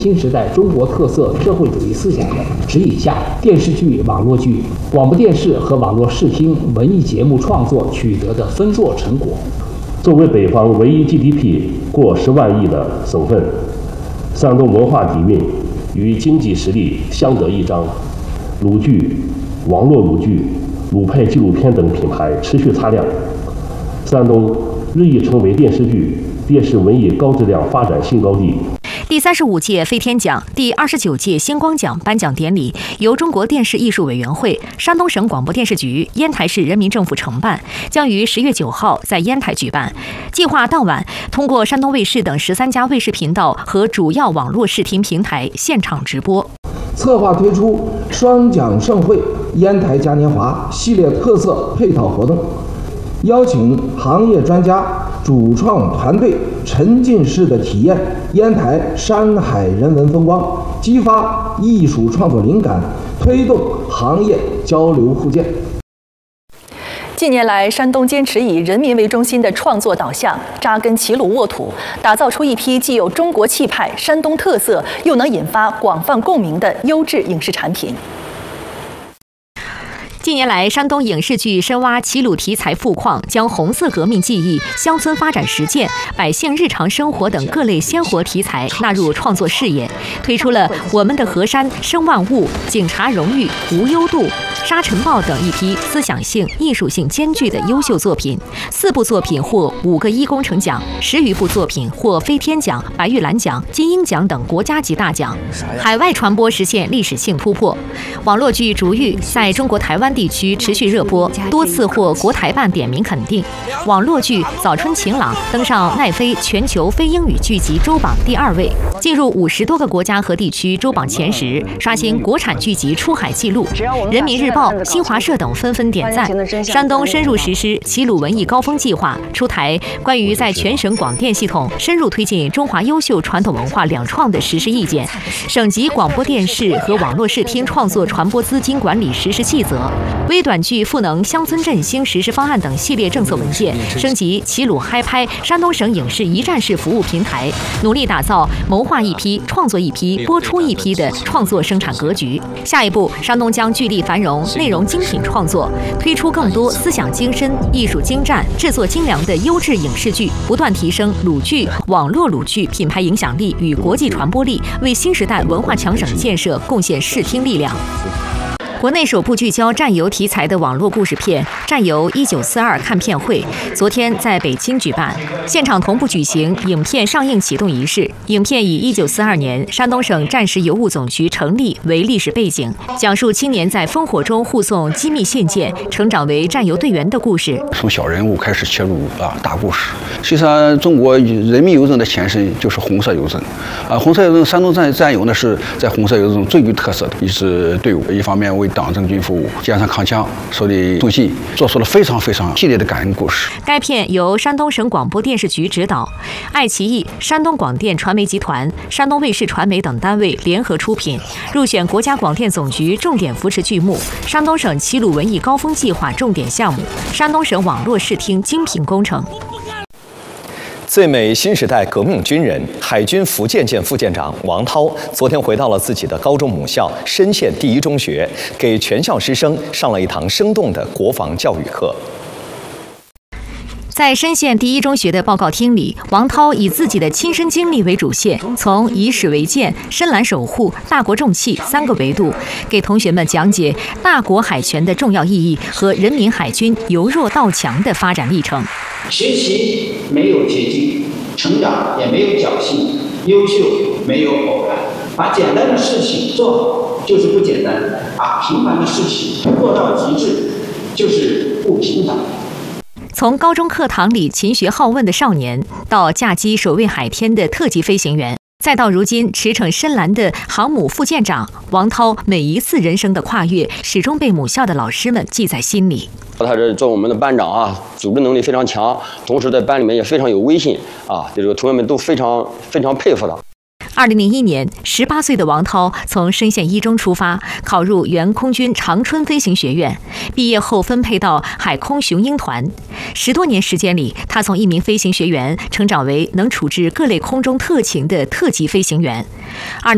新时代中国特色社会主义思想的指引下，电视剧、网络剧、广播电视和网络视听文艺节目创作取得的丰硕成果。 作为北方唯一 GDP 过10万亿的省份，山东文化底蕴与经济实力相得益彰，鲁剧、网络鲁剧、鲁派纪录片等品牌持续擦亮，山东日益成为电视剧、电视文艺高质量发展新高地。 第35届飞天奖、第29届星光奖颁奖典礼由中国电视艺术委员会、山东省广播电视局、烟台市人民政府承办，将于10月9号在烟台举办。计划当晚通过山东卫视等13家卫视频道和主要网络视听平台现场直播。 策划推出双奖盛会、烟台嘉年华系列特色配套活动，邀请行业专家、主创团队沉浸式的体验烟台山海人文风光，激发艺术创作灵感，推动行业交流互鉴。 近年来，山东坚持以人民为中心的创作导向，扎根齐鲁沃土，打造出一批既有中国气派、山东特色，又能引发广泛共鸣的优质影视产品。 近年来，山东影视剧深挖齐鲁题材富矿，将红色革命记忆、乡村发展实践、百姓日常生活等各类鲜活题材纳入创作视野，推出了《我们的河山》《生万物》《警察荣誉》《无忧渡》《沙尘暴》等一批思想性、艺术性兼具的优秀作品。4部作品获5个1工程奖，10余部作品获飞天奖、白玉兰奖、金鹰奖等国家级大奖。海外传播实现历史性突破。网络剧《逐玉》在中国台湾地区持续热播，多次获国台办点名肯定。网络剧《早春晴朗》登上奈飞全球非英语剧集周榜第2位，进入50多个国家和地区周榜前10，刷新国产剧集出海纪录。人民日报、新华社等纷纷点赞。山东深入实施齐鲁文艺高峰计划，出台关于在全省广电系统深入推进中华优秀传统文化两创的实施意见，省级广播电视和网络视听创作传播资金管理实施细则，微短剧赋能乡村振兴实施方案等系列政策文件，升级齐鲁嗨拍山东省影视一站式服务平台，努力打造谋划一批、创作一批、播出一批的创作生产格局。下一步，山东将聚力繁荣内容精品创作，推出更多思想精深、艺术精湛、制作精良的优质影视剧，不断提升鲁剧、网络鲁剧品牌影响力与国际传播力，为新时代文化强省建设贡献视听力量。国内首部聚焦战游题材的网络故事片《战游1942》看片会昨天在北京举办，现场同步举行影片上映启动仪式。影片以1942年山东省战时邮务总局成立为历史背景，讲述青年在烽火中护送机密信件，成长为战游队员的故事。 从小人物开始切入大故事。实际上，中国人民邮政的前身就是红色邮政红色邮政山东战游呢是在红色邮政最具特色的一支队伍，一方面为党政军服务，肩上扛枪，手里渡记，做出了非常系列的感人故事。 该片由山东省广播电视局指导，爱奇艺、山东广电传媒集团、山东卫视传媒等单位联合出品，入选国家广电总局重点扶持剧目、山东省齐鲁文艺高峰计划重点项目、山东省网络视听精品工程。 最美新时代革命军人、海军福建舰副舰长王涛昨天回到了自己的高中母校深县第一中学，给全校师生上了一堂生动的国防教育课。 在深县第一中学的报告厅里，王涛以自己的亲身经历为主线，从以史为鉴、深蓝守护、大国重器3个维度，给同学们讲解大国海权的重要意义和人民海军由弱到强的发展历程。 学习没有捷径，成长也没有侥幸，优秀没有偶然。把简单的事情做好就是不简单，把平凡的事情做到极致就是不平凡。 从高中课堂里勤学好问的少年，到驾机守卫海天的特级飞行员，再到如今驰骋深蓝的航母副舰长，王涛每一次人生的跨越，始终被母校的老师们记在心里。 他这做我们的班长组织能力非常强，同时在班里面也非常有威信这个同学们都非常佩服他。 2001年，18岁的王涛从深县一中出发，考入原空军长春飞行学院。毕业后分配到海空雄鹰团。10多年时间里，他从一名飞行学员成长为能处置各类空中特勤的特级飞行员。